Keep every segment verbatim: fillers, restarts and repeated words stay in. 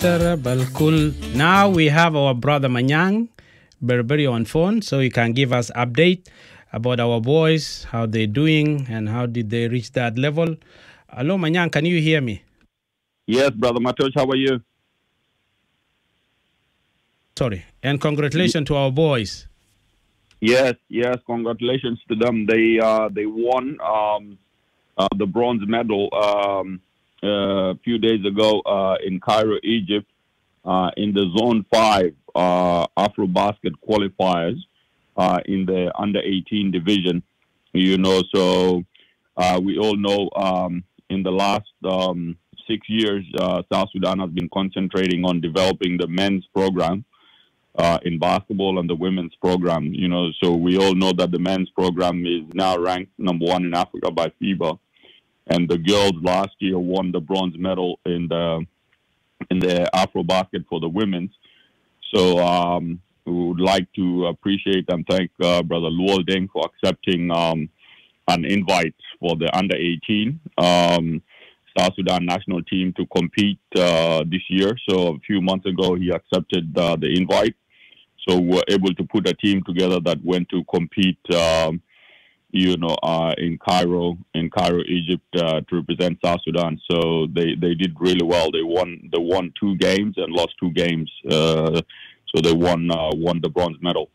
Balkul. Now we have our brother Manyang Berberi on phone, so he can give us update about our boys, how they're doing, and how did they reach that level. Hello, Manyang, can you hear me? Yes, brother Matosh, how are you? Sorry, and congratulations to our boys. Yes, yes, congratulations to them. They uh, they won um, uh, the bronze medal um, uh, a few days ago uh, in Cairo, Egypt, uh, in the Zone Five uh, AfroBasket qualifiers uh, in the under eighteen division. You know, so uh, we all know um, in the last um, six years, uh, South Sudan has been concentrating on developing the men's program. Uh, in basketball and the women's program, you know, so we all know that the men's program is now ranked number one in Africa by FIBA, and the girls last year won the bronze medal in the in the AfroBasket for the women's. So um, we would like to appreciate and thank uh, Brother Luol Deng for accepting um, an invite for the under eighteen um, South Sudan national team to compete uh, this year. So a few months ago, he accepted uh, the invite. So we're able to put a team together that went to compete, um, you know, uh, in Cairo, in Cairo, Egypt, uh, to represent South Sudan. So they, they did really well. They won they won two games and lost two games. Uh, so they won uh, won the bronze medal.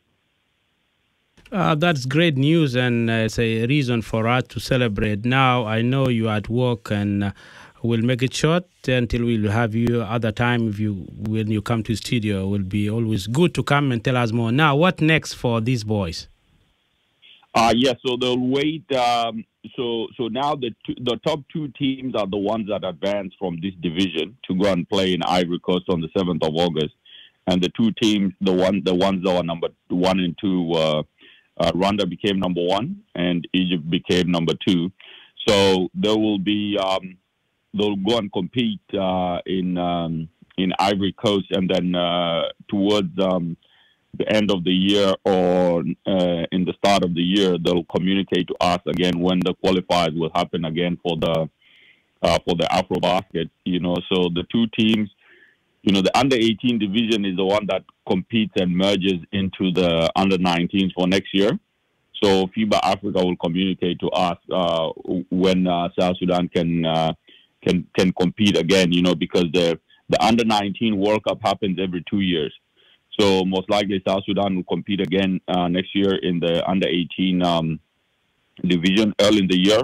Uh, that's great news, and uh, it's a reason for us to celebrate. Now I know you're at work, and uh, we'll make it short until we'll have you other time. If you when you come to the studio, it will be always good to come and tell us more. Now, what next for these boys? Uh yes, yeah, so they'll wait. Um, so so now the two, the top two teams are the ones that advance from this division to go and play in Ivory Coast on the seventh of August, and the two teams, the one the ones that are number one and two. Uh, Uh, Rwanda became number one and Egypt became number two. So there will be, um, they'll go and compete uh, in um, in Ivory Coast, and then uh, towards um, the end of the year or uh, in the start of the year, they'll communicate to us again when the qualifiers will happen again for the uh, for the AfroBasket. You know, so the two teams. You know, the under eighteen division is the one that competes and merges into the under nineteens for next year. So FIBA Africa will communicate to us uh, when uh, South Sudan can uh, can can compete again. You know, because the the under nineteen World Cup happens every two years. So most likely South Sudan will compete again uh, next year in the under eighteen um, division early in the year.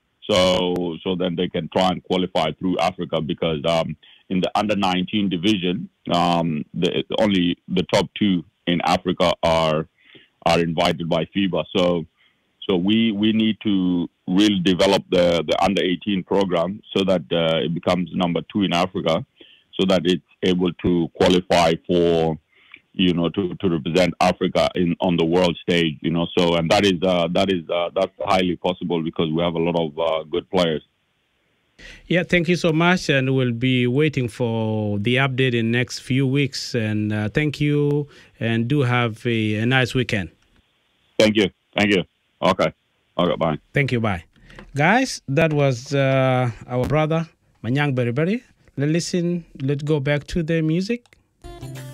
So so then they can try and qualify through Africa, because um, in the under nineteen division, um, the, only the top two in Africa are are invited by FIBA. So so we we need to really develop the, the under eighteen program so that uh, it becomes number two in Africa, so that it's able to qualify for, you know, to, to represent Africa in on the world stage. You know, so and that is uh, that is uh, that's highly possible because we have a lot of uh, good players. Yeah, thank you so much, and we'll be waiting for the update in the next few weeks. And uh, thank you, and do have a, a nice weekend. Thank you. Thank you. Okay. Okay, bye. Thank you, bye. Guys, that was uh, our brother, Manyang Berberi. Let's listen, let's go back to the music.